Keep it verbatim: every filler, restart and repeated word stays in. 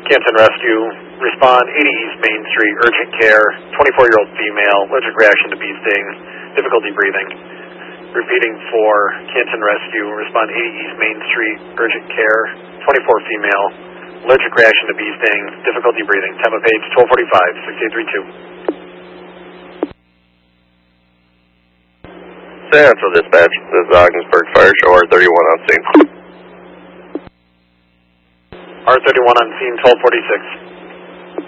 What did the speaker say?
Canton Rescue, respond eighty East Main Street, urgent care, twenty-four-year-old female, allergic reaction to bee sting, difficulty breathing. Repeating for Canton Rescue, respond eighty East Main Street, urgent care, twenty-four female, allergic reaction to bee sting, difficulty breathing. Tampa Page, twelve forty-five, six eight three two. San Antonio Dispatch, this is Ogdensburg Fire Show, R thirty-one on scene. R thirty-one on scene, twelve forty-six.